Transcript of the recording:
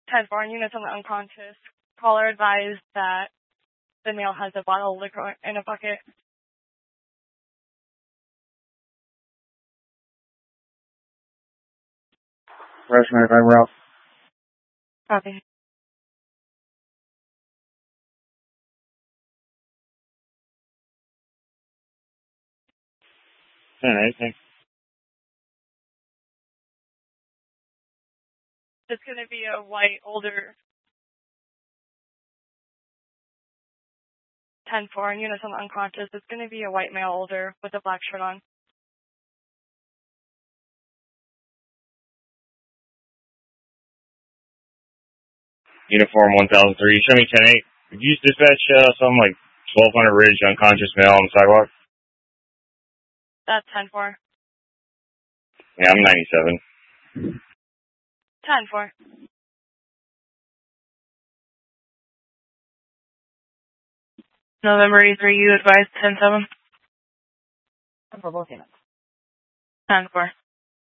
10-4 units on the unconscious. Caller advised that the male has a bottle of liquor in a bucket. Rush 95 route. Copy. Anything. It's going to be a white, older 10-4 units on the unconscious. It's going to be a white male, older, with a black shirt on. Uniform 1003. Show me 10-8. Did you dispatch some like 1200 Ridge unconscious male on the sidewalk? That's 10-4. Yeah, I'm 97. 10-4. November 3, you advised 10-7? For both units. 10-4.